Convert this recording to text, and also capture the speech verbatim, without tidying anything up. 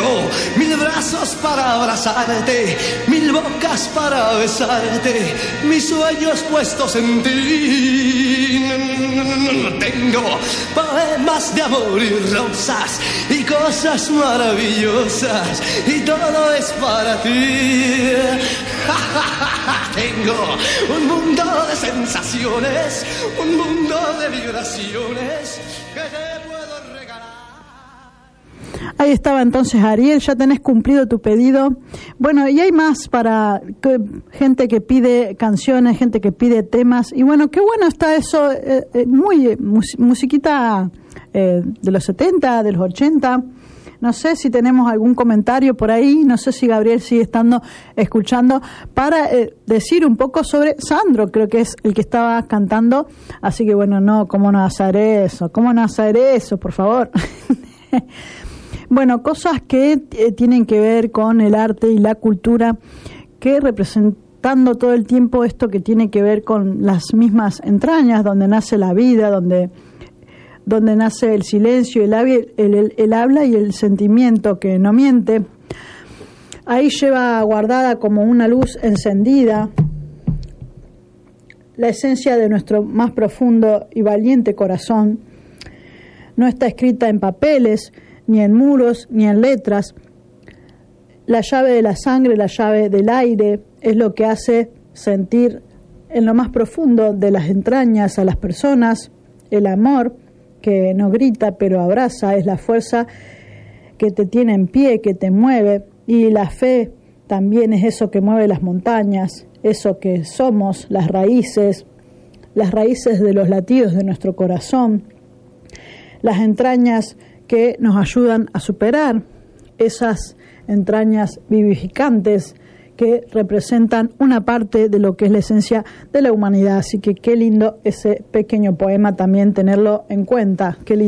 tengo mil brazos para abrazarte, mil bocas para besarte, mis sueños puestos en ti. Tengo poemas de amor y rosas y cosas maravillosas y todo es para ti. Tengo un mundo de sensaciones, un mundo de vibraciones que te puedo regalar. Ahí estaba entonces Ariel, ya tenés cumplido tu pedido. Bueno, y hay más para que, gente que pide canciones, gente que pide temas. Y bueno, qué bueno está eso, eh, eh, muy mus, musiquita eh, de los setenta, de los ochenta. No sé si tenemos algún comentario por ahí, no sé si Gabriel sigue estando escuchando, para eh, decir un poco sobre Sandro, creo que es el que estaba cantando. Así que bueno, no, ¿cómo no hacer eso? ¿Cómo no hacer eso, por favor? Bueno, cosas que eh, tienen que ver con el arte y la cultura, que representando todo el tiempo esto que tiene que ver con las mismas entrañas, donde nace la vida, donde, donde nace el silencio, el, el, el, el habla y el sentimiento que no miente. Ahí lleva guardada como una luz encendida la esencia de nuestro más profundo y valiente corazón. No está escrita en papeles, ni en muros, ni en letras. La llave de la sangre, la llave del aire, es lo que hace sentir en lo más profundo de las entrañas a las personas. El amor, que no grita pero abraza, es la fuerza que te tiene en pie, que te mueve. Y la fe también es eso que mueve las montañas, eso que somos, las raíces, las raíces de los latidos de nuestro corazón, las entrañas que nos ayudan a superar, esas entrañas vivificantes que representan una parte de lo que es la esencia de la humanidad. Así que qué lindo ese pequeño poema también tenerlo en cuenta. Qué lindo.